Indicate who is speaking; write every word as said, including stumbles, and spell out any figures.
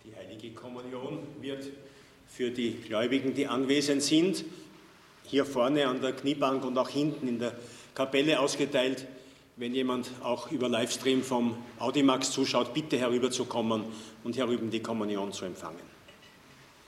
Speaker 1: Die Heilige Kommunion wird für die Gläubigen, die anwesend sind, hier vorne an der Kniebank und auch hinten in der Kapelle ausgeteilt. Wenn jemand auch über Livestream vom Audimax zuschaut, bitte herüberzukommen und herüben die Kommunion zu empfangen.